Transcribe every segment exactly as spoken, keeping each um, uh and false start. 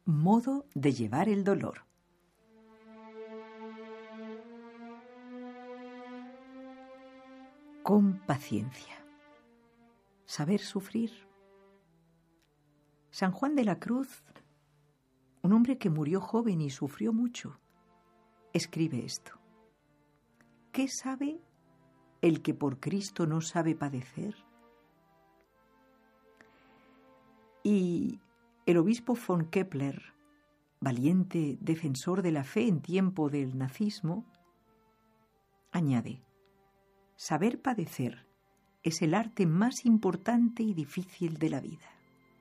Modo de llevar el dolor. Con paciencia. Saber sufrir. San Juan de la Cruz, un hombre que murió joven y sufrió mucho, escribe esto. ¿Qué sabe el que por Cristo no sabe padecer? Y el obispo von Kepler, valiente defensor de la fe en tiempo del nazismo, añade: saber padecer es el arte más importante y difícil de la vida.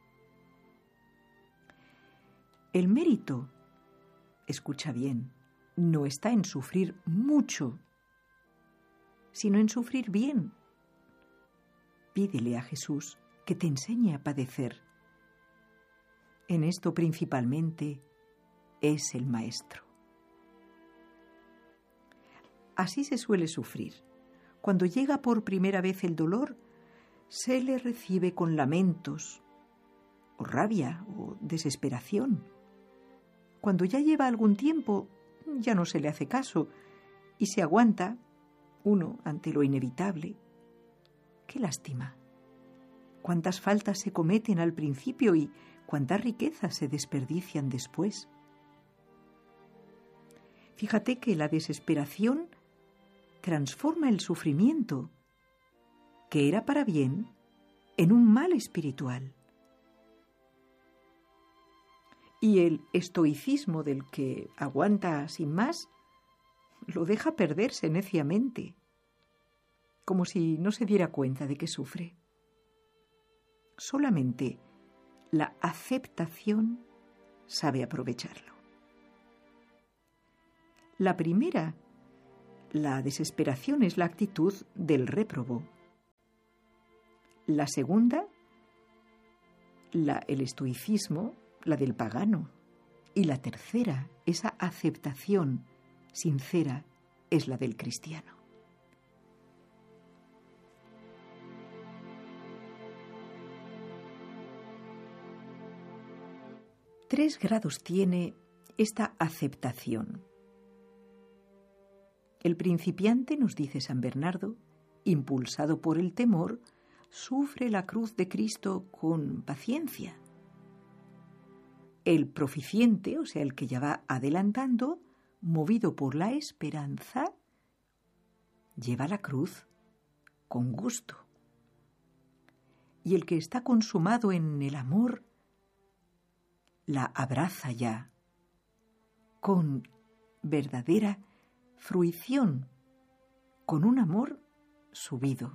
El mérito, escucha bien, no está en sufrir mucho, sino en sufrir bien. Pídele a Jesús que te enseñe a padecer. En esto principalmente es el Maestro. Así se suele sufrir. Cuando llega por primera vez el dolor, se le recibe con lamentos, o rabia, o desesperación. Cuando ya lleva algún tiempo, ya no se le hace caso y se aguanta uno ante lo inevitable. ¡Qué lástima! Cuántas faltas se cometen al principio y cuántas riquezas se desperdician después. Fíjate que la desesperación transforma el sufrimiento, que era para bien, en un mal espiritual. Y el estoicismo del que aguanta sin más lo deja perderse neciamente, como si no se diera cuenta de que sufre. Solamente la aceptación sabe aprovecharlo. La primera, la desesperación, es la actitud del réprobo. La segunda, la, el estoicismo, la del pagano. Y la tercera, esa aceptación sincera, es la del cristiano. Tres grados tiene esta aceptación. El principiante, nos dice San Bernardo, impulsado por el temor, sufre la cruz de Cristo con paciencia. El proficiente, o sea, el que ya va adelantando, movido por la esperanza, lleva la cruz con gusto. Y el que está consumado en el amor, la abraza ya con verdadera fruición, con un amor subido.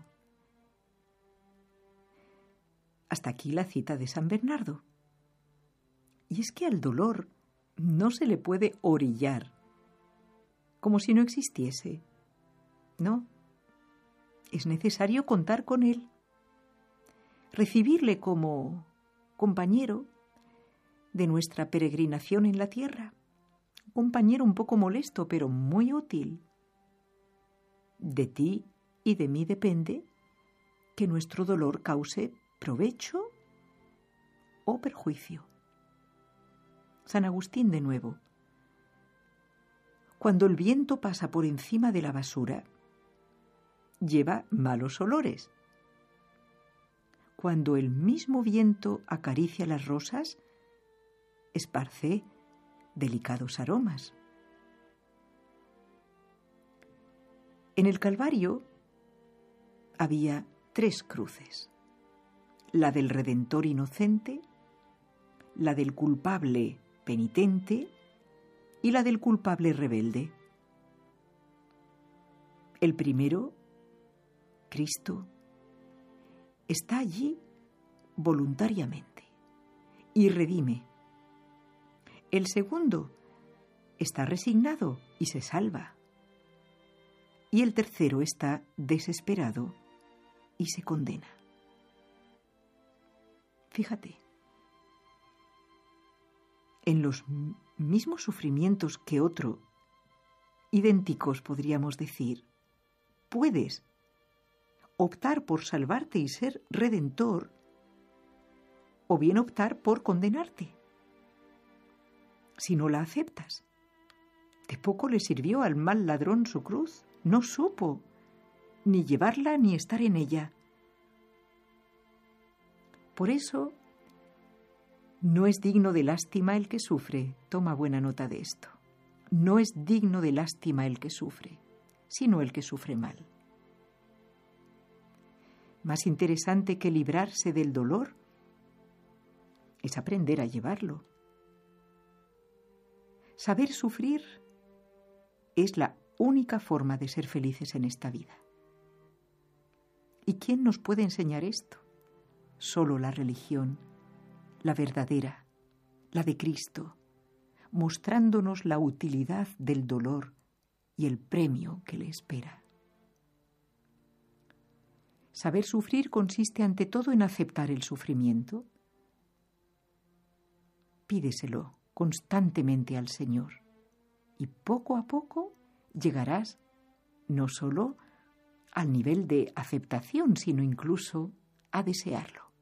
Hasta aquí la cita de San Bernardo. Y es que al dolor no se le puede orillar, como si no existiese. No, es necesario contar con él, recibirle como compañero de nuestra peregrinación en la tierra, un compañero un poco molesto, pero muy útil. De ti y de mí depende que nuestro dolor cause provecho o perjuicio. San Agustín de nuevo. Cuando el viento pasa por encima de la basura, lleva malos olores. Cuando el mismo viento acaricia las rosas, esparce delicados aromas. En el Calvario había tres cruces: la del Redentor inocente, la del culpable penitente y la del culpable rebelde. El primero, Cristo, está allí voluntariamente y redime. El segundo está resignado y se salva. Y el tercero está desesperado y se condena. Fíjate, en los mismos sufrimientos que otro, idénticos podríamos decir, puedes optar por salvarte y ser redentor, o bien optar por condenarte. si no la aceptas. De poco le sirvió al mal ladrón su cruz. No supo ni llevarla ni estar en ella. Por eso, no es digno de lástima el que sufre. Toma buena nota de esto. No es digno de lástima el que sufre, sino el que sufre mal. Más interesante que librarse del dolor es aprender a llevarlo. Saber sufrir es la única forma de ser felices en esta vida. ¿Y quién nos puede enseñar esto? Solo la religión, la verdadera, la de Cristo, mostrándonos la utilidad del dolor y el premio que le espera. Saber sufrir consiste ante todo en aceptar el sufrimiento. Pídeselo constantemente al Señor y poco a poco llegarás no solo al nivel de aceptación, sino incluso a desearlo.